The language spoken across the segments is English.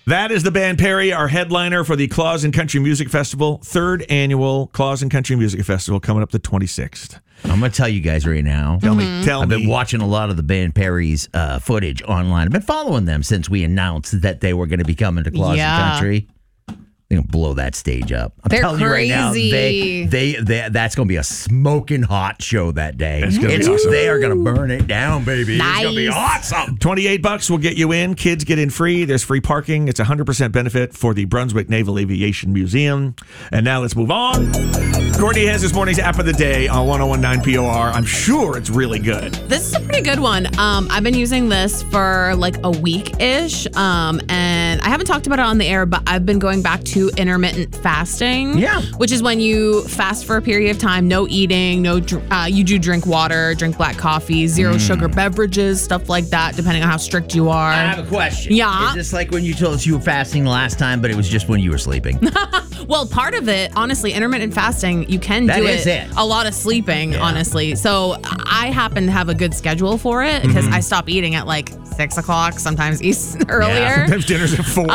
That is the band Perry, our headliner for the Claus and Country Music Festival, 3rd annual Claus and Country Music Festival coming up the 26th. I'm going to tell you guys right now. Tell me. I've been watching a lot of the band Perry's footage online. I've been following them since we announced that they were going to be coming to Claus and Country. They're going to blow that stage up. They're telling crazy. you right now, that's going to be a smoking hot show that day. It's going to be awesome. They are going to burn it down, baby. Nice. It's going to be awesome. $28 will get you in. Kids get in free. There's free parking. It's 100% benefit for the Brunswick Naval Aviation Museum. And now let's move on. Courtney has this morning's app of the day on 101.9 POR. I'm sure it's really good. This is a pretty good one. I've been using this for like a week-ish, and I haven't talked about it on the air, but I've been going back to intermittent fasting. Yeah. Which is when you fast for a period of time, no eating, you do drink water, drink black coffee, zero sugar beverages, stuff like that, depending on how strict you are. I have a question. Yeah. Is this like when you told us you were fasting last time, but it was just when you were sleeping? Well, part of it, honestly, intermittent fasting, you can That do is it. a lot of sleeping, honestly. So I happen to have a good schedule for it because I stop eating at like 6 o'clock, sometimes earlier. Sometimes dinner's at 4.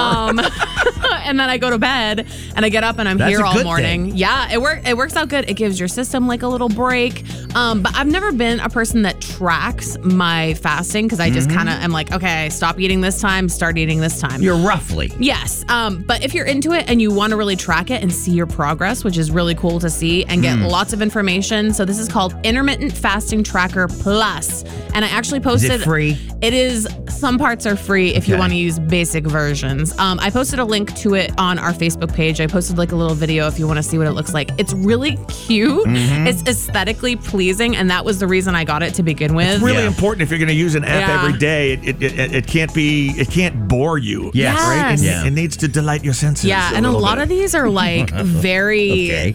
And then I go to bed and I get up and I'm That's here a all good morning. thing. Yeah, it works out good. It gives your system like a little break. But I've never been a person that tracks my fasting because I just kind of am like, okay, stop eating this time, start eating this time. You're roughly. Yes. But if you're into it and you want to really track it and see your progress, which is really cool to see and get lots of information. So this is called Intermittent Fasting Tracker Plus. And I actually posted. Is it free? It is. Some parts are free if you Okay. want to use basic versions. I posted a link to it on our Facebook page. I posted like a little video if you want to see what it looks like. It's really cute. It's aesthetically pleasing. And that was the reason I got it to begin with. It's really Yeah. important if you're going to use an app Yeah. every day. It can't bore you. Yes. Right? And Yeah. it needs to delight your senses. Yeah, and a little lot bit. of these are like very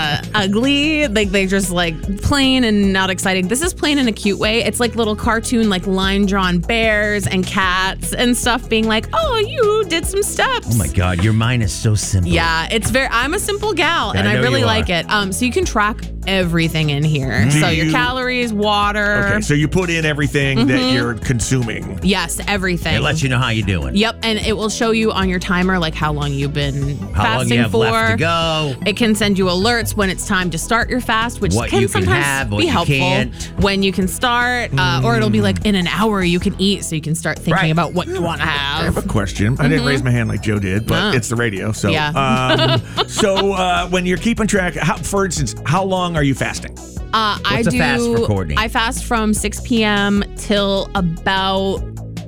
ugly. Like they just like plain and not exciting. This is plain in a cute way. It's like little cartoon, like line drawn bears and cats and stuff being like, oh, you did some steps. Oh my God, your mind is so simple. Yeah, I'm a simple gal and I I know really you like it. So you can track everything in here. Do So your you- calories, water. Okay, so you put in everything that you're consuming. Yes, everything. It lets you know how you're doing. Yep, and it will show you on your timer like how long you've been How long fasting you have for. left to go. It can send you alerts when it's time to start your fast, which What can you can sometimes have, what be you helpful. can't. When you can start, or it'll be like in an hour you can eat, so you can start thinking Right. about what you want to I have have. a question. I didn't raise my hand like Joe did, but Oh. it's the radio. So, Yeah. so when you're keeping track, for instance, how long are you fasting? I What's a do. fast for Courtney? I fast from 6 p.m. till about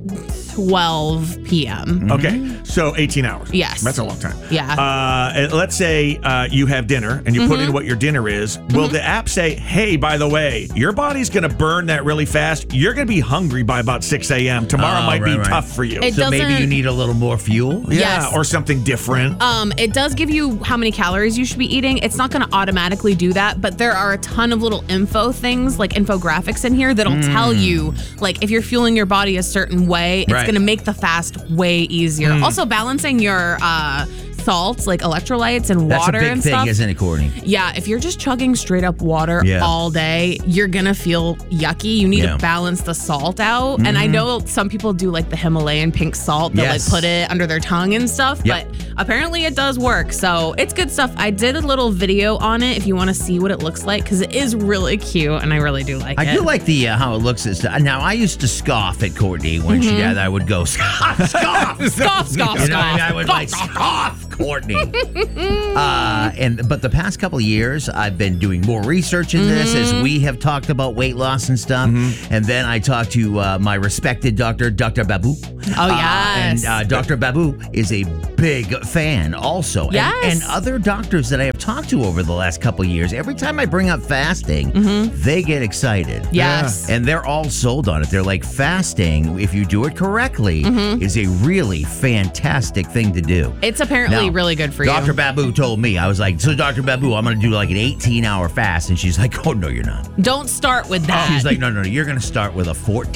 12 p.m. Okay, so 18 hours. Yes. That's a long time. Yeah. And let's say you have dinner and you put in what your dinner is. Will the app say, hey, by the way, your body's going to burn that really fast. You're going to be hungry by about 6 a.m. Tomorrow Oh, might be right. tough for you. It So maybe doesn't- you need a little more fuel. Yeah, Yes. or something different. It does give you how many calories you should be eating. It's not going to automatically do that, but there are a ton of little info things like infographics in here that'll tell you, like, if you're fueling your body a certain way, it's Right. going to make the fast way easier. Also, balancing your salts, like electrolytes and That's a water big and thing, stuff. isn't it, Courtney? Yeah, if you're just chugging straight up water Yeah. all day, you're gonna feel yucky. You need Yeah. to balance the salt out. And I know some people do like the Himalayan pink salt. They'll Yes. like put it under their tongue and stuff, Yep. but apparently it does work. So it's good stuff. I did a little video on it if you want to see what it looks like because it is really cute and I really do like it. I do like the how it looks. Now, I used to scoff at Courtney when she did. I would go, scoff, scoff. Scoff, scoff, You know, scoff. I would like scoff, Courtney. But the past couple of years, I've been doing more research in this as we have talked about weight loss and stuff. And then I talked to my respected doctor, Dr. Babu. Oh, yes. And Dr. Babu is a big fan also. And- Yes. And other doctors that I have talked to over the last couple of years, every time I bring up fasting, they get excited. Yes. And they're all sold on it. They're like, fasting, if you do it correctly, is a really fantastic thing to do. It's apparently Now, really good for you. Dr. Babu told me, I was like, so Dr. Babu, I'm going to do like an 18-hour fast. And she's like, oh, no, you're not. Don't start with that. She's like, no, you're going to start with a 14